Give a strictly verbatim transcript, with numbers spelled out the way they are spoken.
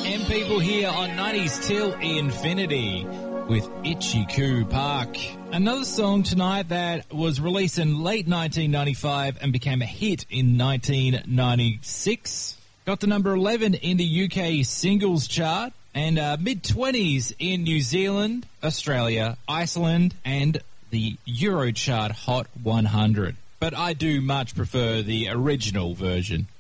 M People here on nineties Till Infinity with Itchy Coo Park. Another song tonight that was released in late nineteen ninety-five and became a hit in nineteen ninety-six. Got to number eleven in the U K singles chart and uh, mid-twenties in New Zealand, Australia, Iceland, and the Eurochart Hot one hundred. But I do much prefer the original version.